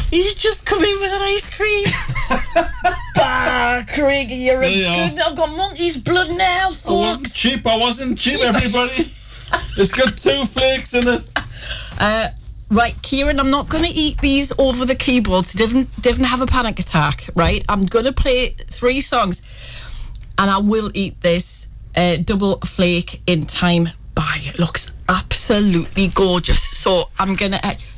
He's just come in with an ice cream. Bah, Craig, you're a good... I've got monkey's blood now, folks. I wasn't cheap, everybody. It's got 2 flakes in it. Right, Kieran, I'm not going to eat these over the keyboards. Didn't have a panic attack, right? I'm going to play 3 songs, and I will eat this double flake in time. Bye. It looks absolutely gorgeous. So I'm going to...